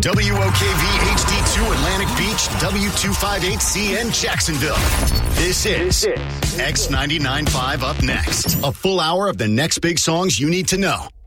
WOKV HD2 Atlantic Beach, W258CN Jacksonville. This is X99.5 Up Next. A full hour of the next big songs you need to know.